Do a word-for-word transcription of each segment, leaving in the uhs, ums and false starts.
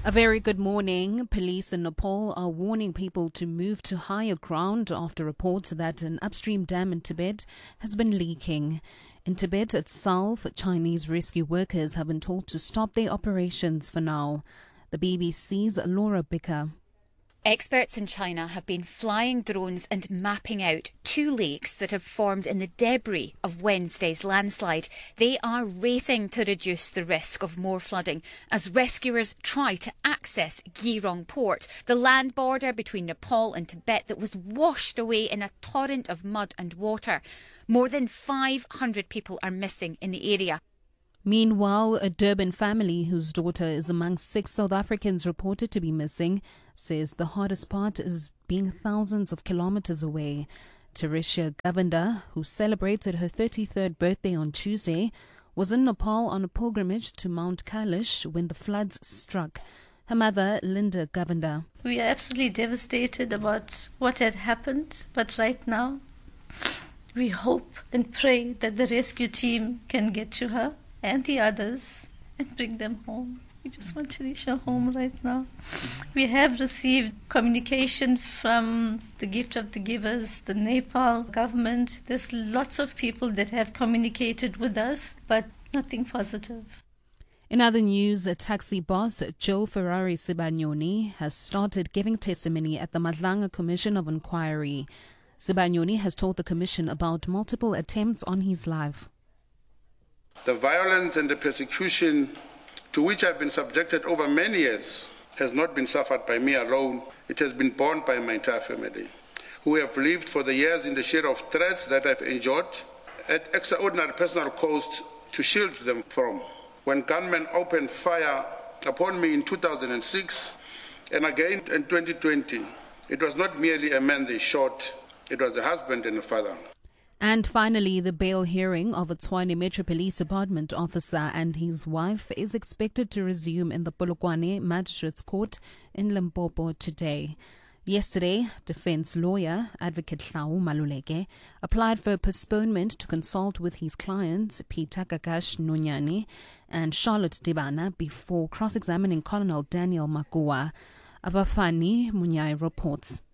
A very good morning. Police in Nepal are warning people to move to higher ground after reports that an upstream dam in Tibet has been leaking. In Tibet itself, Chinese rescue workers have been told to stop their operations for now. The B B C's Laura Bicker. Experts in China have been flying drones and mapping out two lakes that have formed in the debris of Wednesday's landslide. They are racing to reduce the risk of more flooding as rescuers try to access Girong port, the land border between Nepal and Tibet that was washed away in a torrent of mud and water. More than five hundred people are missing in the area. Meanwhile, a Durban family whose daughter is among six South Africans reported to be missing says the hardest part is being thousands of kilometers away. Teresia Govender, who celebrated her thirty-third birthday on Tuesday, was in Nepal on a pilgrimage to Mount Kailash when the floods struck. Her mother, Linda Govender. We are absolutely devastated about what had happened, but right now we hope and pray that the rescue team can get to her and the others and bring them home. We just want Teresia home right now. We have received communication from the Gift of the Givers, the Nepal government. There's lots of people that have communicated with us, but nothing positive. In other news, a taxi boss, Joe Ferrari Sibanyoni, has started giving testimony at the Madlanga Commission of Inquiry. Sibanyoni has told the commission about multiple attempts on his life. The violence and the persecution to which I've been subjected over many years has not been suffered by me alone. It has been borne by my entire family, who have lived for the years in the share of threats that I've endured at extraordinary personal cost to shield them from. When gunmen opened fire upon me in two thousand six and again in twenty twenty, it was not merely a man they shot, it was a husband and a father. And finally, the bail hearing of a Tshwane Metro Police Department officer and his wife is expected to resume in the Polokwane Magistrates Court in Limpopo today. Yesterday, defense lawyer, Advocate Hlau Maluleke, applied for postponement to consult with his clients, Peter Kakash Nonyani and Charlotte Dibana, before cross-examining Colonel Daniel Makua. Avafani Munyai reports.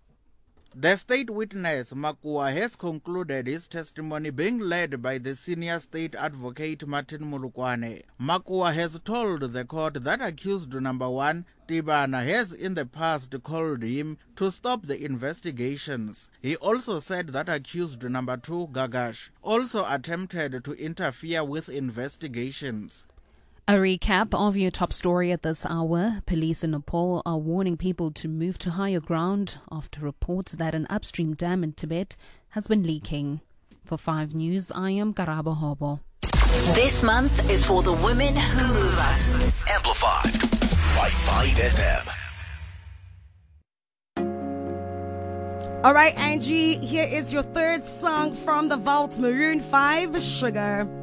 The state witness, Makua, has concluded his testimony being led by the senior state advocate Martin Mulukwane. Makua has told the court that accused number one, Dibana, has in the past called him to stop the investigations. He also said that accused number two, Gagash, also attempted to interfere with investigations. A recap of your top story at this hour. Police in Nepal are warning people to move to higher ground after reports that an upstream dam in Tibet has been leaking. For five News, I am Karabo Hobo. This month is for the women who move us. Amplified by five F M. All right, Angie, here is your third song from the vault, Maroon five, Sugar.